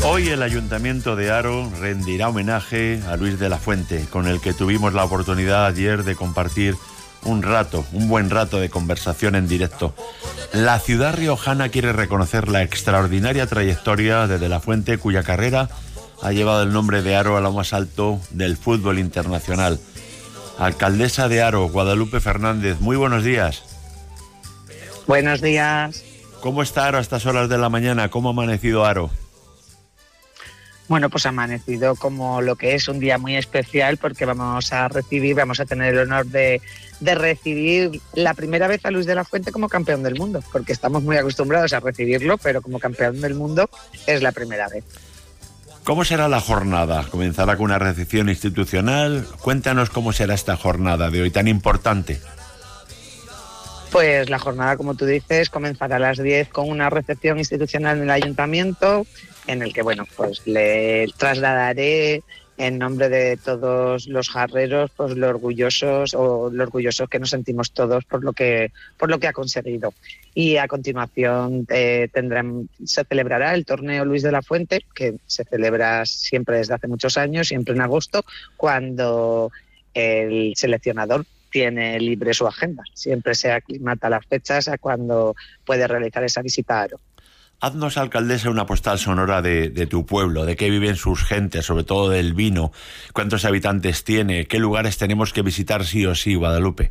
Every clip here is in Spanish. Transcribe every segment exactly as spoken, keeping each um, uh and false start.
Hoy el Ayuntamiento de Haro rendirá homenaje a Luis de la Fuente, con el que tuvimos la oportunidad ayer de compartir un rato, un buen rato de conversación en directo. La ciudad riojana quiere reconocer la extraordinaria trayectoria de De la Fuente, cuya carrera ha llevado el nombre de Haro a lo más alto del fútbol internacional. Alcaldesa de Haro, Guadalupe Fernández, muy buenos días. Buenos días. ¿Cómo está Haro a estas horas de la mañana? ¿Cómo ha amanecido Haro? Bueno, pues ha amanecido como lo que es un día muy especial, porque vamos a recibir, vamos a tener el honor de, de recibir la primera vez a Luis de la Fuente como campeón del mundo, porque estamos muy acostumbrados a recibirlo, pero como campeón del mundo es la primera vez. ¿Cómo será la jornada? ¿Comenzará con una recepción institucional? Cuéntanos cómo será esta jornada de hoy tan importante. Pues la jornada, como tú dices, comenzará a las diez con una recepción institucional en el Ayuntamiento, en el que, bueno, pues le trasladaré en nombre de todos los jarreros, pues lo orgullosos o lo orgullosos que nos sentimos todos por lo que por lo que ha conseguido. Y a continuación eh, tendrán, se celebrará el torneo Luis de la Fuente, que se celebra siempre desde hace muchos años, siempre en agosto, cuando el seleccionador tiene libre su agenda. Siempre se aclimata las fechas a cuando puede realizar esa visita a Haro. Haznos, alcaldesa, una postal sonora de, de tu pueblo, de qué viven sus gentes, sobre todo del vino, cuántos habitantes tiene, qué lugares tenemos que visitar sí o sí, Guadalupe.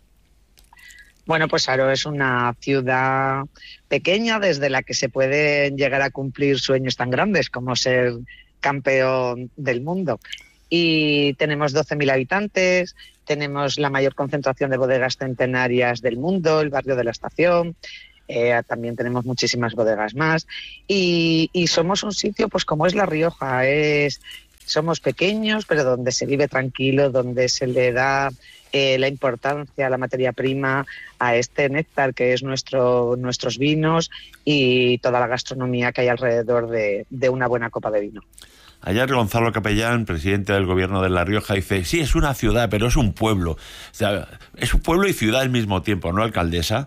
Bueno, pues Haro es una ciudad pequeña desde la que se pueden llegar a cumplir sueños tan grandes como ser campeón del mundo. Y tenemos doce mil habitantes, tenemos la mayor concentración de bodegas centenarias del mundo, el barrio de la Estación. Eh, también tenemos muchísimas bodegas más y, y somos un sitio, pues como es La Rioja, es somos pequeños pero donde se vive tranquilo, donde se le da eh, la importancia a la materia prima, a este néctar que es nuestro nuestros vinos y toda la gastronomía que hay alrededor de, de una buena copa de vino. Ayer Gonzalo Capellán, presidente del gobierno de La Rioja, dice, sí, es una ciudad, pero es un pueblo. O sea, es un pueblo y ciudad al mismo tiempo, ¿no, alcaldesa?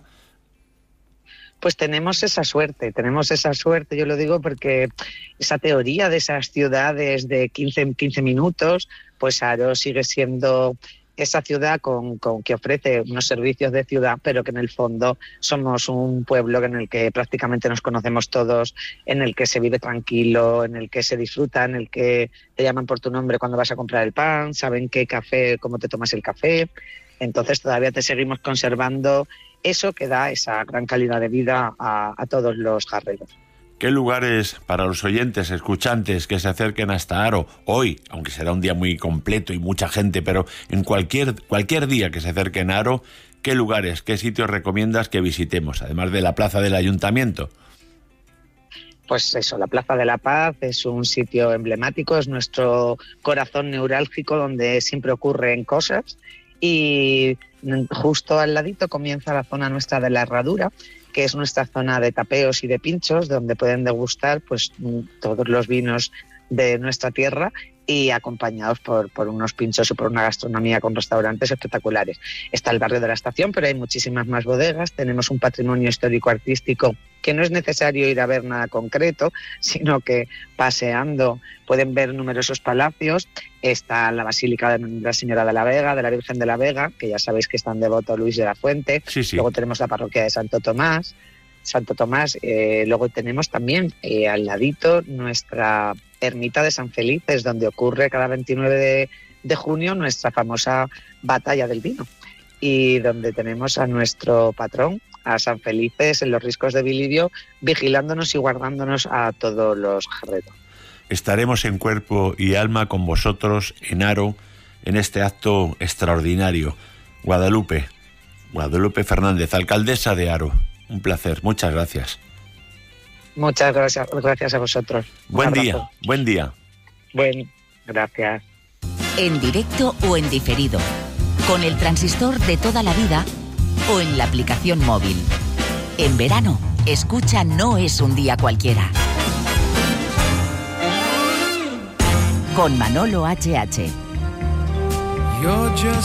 Pues tenemos esa suerte, tenemos esa suerte, yo lo digo porque esa teoría de esas ciudades de quince, quince minutos, pues Haro sigue siendo esa ciudad con, con que ofrece unos servicios de ciudad, pero que en el fondo somos un pueblo en el que prácticamente nos conocemos todos, en el que se vive tranquilo, en el que se disfruta, en el que te llaman por tu nombre cuando vas a comprar el pan, saben qué café, cómo te tomas el café. Entonces todavía te seguimos conservando eso que da esa gran calidad de vida a, a todos los jarreros. ¿Qué lugares para los oyentes, escuchantes que se acerquen hasta Haro hoy, aunque será un día muy completo y mucha gente, pero en cualquier, cualquier día que se acerquen a Haro, qué lugares, qué sitios recomiendas que visitemos, además de la plaza del Ayuntamiento? Pues eso, la Plaza de la Paz es un sitio emblemático, es nuestro corazón neurálgico donde siempre ocurren cosas. Y justo al ladito comienza la zona nuestra de la Herradura, que es nuestra zona de tapeos y de pinchos, donde pueden degustar pues todos los vinos de nuestra tierra y acompañados por, por unos pinchos y por una gastronomía con restaurantes espectaculares. Está el barrio de la Estación, pero hay muchísimas más bodegas. Tenemos un patrimonio histórico-artístico que no es necesario ir a ver nada concreto, sino que paseando pueden ver numerosos palacios. Está la Basílica de la Señora de la Vega, de la Virgen de la Vega, que ya sabéis que es tan devoto Luis de la Fuente. Sí, sí. Luego tenemos la parroquia de Santo Tomás. Santo Tomás. Eh, luego tenemos también eh, al ladito nuestra ermita de San Felices, donde ocurre cada veintinueve de, de junio nuestra famosa batalla del vino, y donde tenemos a nuestro patrón, a San Felices, en los riscos de Bilibio, vigilándonos y guardándonos a todos los jarreros. Estaremos en cuerpo y alma con vosotros en Haro en este acto extraordinario. Guadalupe, Guadalupe Fernández, alcaldesa de Haro. Un placer, muchas gracias. Muchas gracias, gracias a vosotros. Buen día, buen día. Buen, gracias. En directo o en diferido, con el transistor de toda la vida o en la aplicación móvil. En verano, escucha No es un día cualquiera. Con Manolo H H. You're just